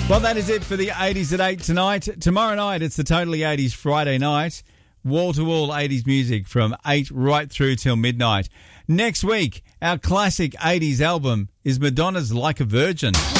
Well, that is it for the 80s at 8 tonight. Tomorrow night, it's the Totally 80s Friday night. Wall-to-wall 80s music from 8 right through till midnight. Next week, our classic 80s album is Madonna's Like a Virgin.